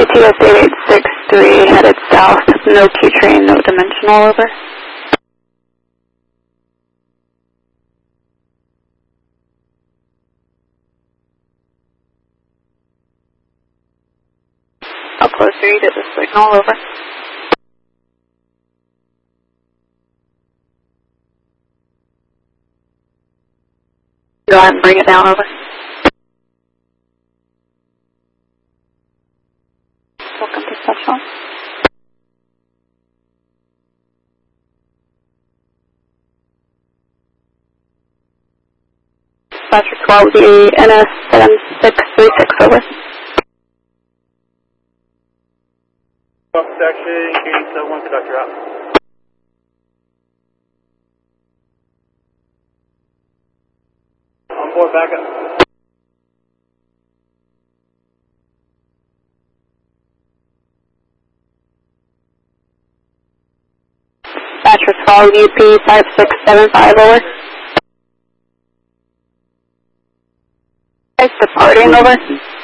ATS 8863 headed south, no Q train, no dimensional, over. How close are you to the signal, over? Go ahead and bring it down, over. Welcome to Special. Dispatcher 12, the NS7636, over. Section 871, conductor out. On board, backup. Dispatcher 12, UP 5675, over. Departing, over.